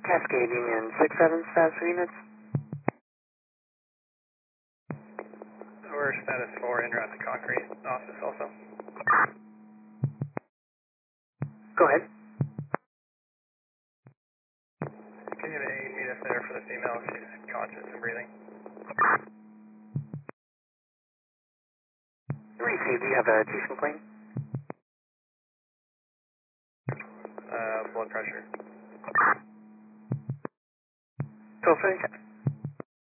Cascade Union 6-7 status for units. We're status 4 en route to concrete office also. Go ahead. Can you meet us there for the female? She's conscious and breathing. Received. Do you have a G complaint? Blood pressure. Go for it.